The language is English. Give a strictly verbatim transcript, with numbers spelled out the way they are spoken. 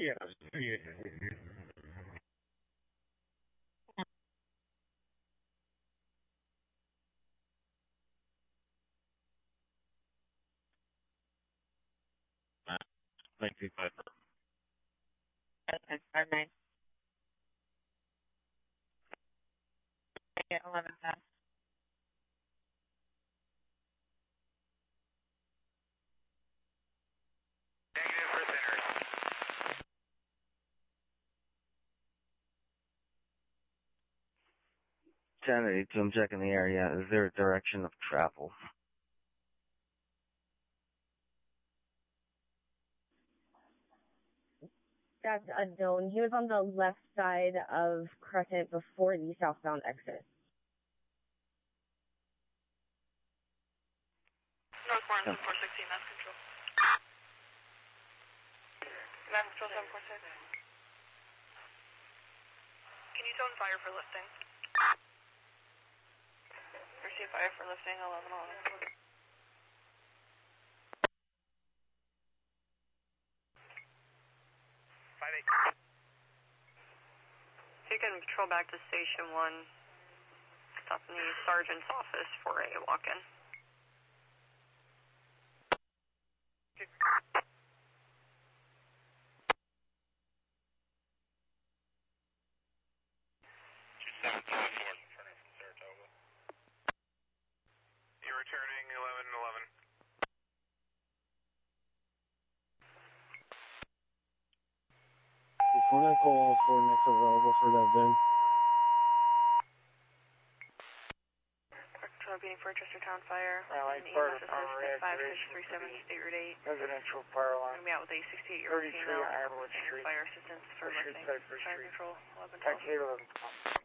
Yes. Yeah. Thank you, five. Okay, five nine. Yeah, eleven ten. Negative for center. ten eighty-two, I'm checking the area. Is there a direction of travel? That's unknown. He was on the left side of Crescent before the southbound exit. Northbound seven four sixteen, mass control. Mass control seven four six. Can you tone fire for lifting? Receive fire for lifting, eleven eleven. five eight. You can patrol back to station one. Stop in the sergeant's office for a walk-in. seven seven four, returning from Saratoga. You're returning eleven eleven. We're going to call for next available for that then. Control being for Chestertown Fire. Allied E M Fire S Department assist at five six three seven State Route eight. Residential fire I'm alarm. going to be out with a sixty-eight-year-old thirty-three female. on Airwood Street. Fire assistance for First Street, lifting. Cypress Fire Street. control, eleven Taxi twelve. eleven.